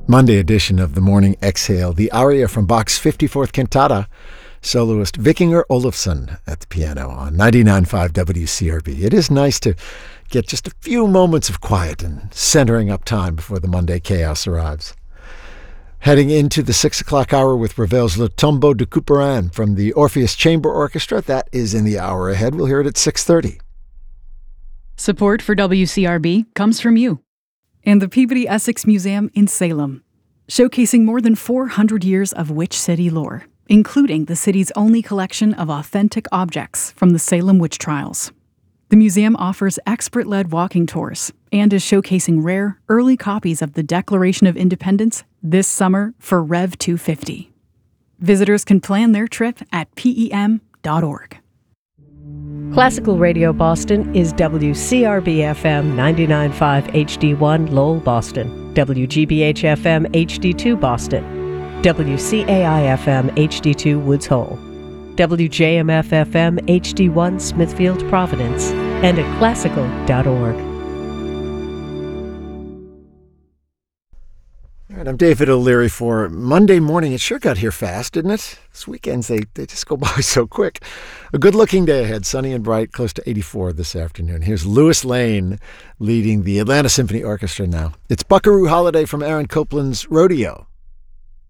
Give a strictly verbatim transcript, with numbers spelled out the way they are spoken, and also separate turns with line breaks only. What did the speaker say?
Monday edition of the Morning Exhale, the aria from Bach's fifty-fourth Cantata, soloist Vikinger Olofsson at the piano on ninety-nine point five W C R B. It is nice to get just a few moments of quiet and centering up time before the Monday chaos arrives. Heading into the six o'clock hour with Ravel's Le Tombeau de Couperin from the Orpheus Chamber Orchestra. That is in the hour ahead. We'll hear it at six thirty.
Support for W C R B comes from you and the Peabody Essex Museum in Salem, showcasing more than four hundred years of Witch City lore, including the city's only collection of authentic objects from the Salem witch trials. The museum offers expert-led walking tours and is showcasing rare, early copies of the Declaration of Independence this summer for Rev two fifty. Visitors can plan their trip at P E M dot org.
Classical Radio Boston is W C R B F M ninety-nine point five H D one Lowell, Boston, W G B H F M H D two Boston, W C A I F M H D two Woods Hole, W J M F F M H D one Smithfield, Providence, and at classical dot org.
All right, I'm David O'Leary for Monday morning. It sure got here fast, didn't it? This weekends, they, they just go by so quick. A good-looking day ahead, sunny and bright, close to eighty-four this afternoon. Here's Louis Lane leading the Atlanta Symphony Orchestra now. It's Buckaroo Holiday from Aaron Copland's Rodeo.